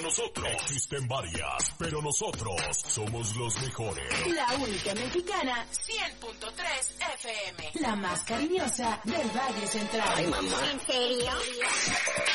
pero nosotros. Existen varias, pero nosotros somos los mejores. La única mexicana, 100.3 FM. La más cariñosa del Valle Central. Ay, mamá. ¿En serio?